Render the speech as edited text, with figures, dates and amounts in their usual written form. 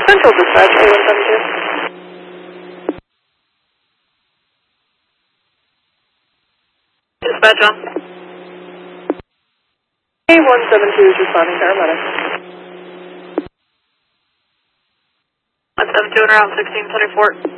Central Dispatch, A172. Dispatch on. A172 is responding, paramedic. 172 and around 1674.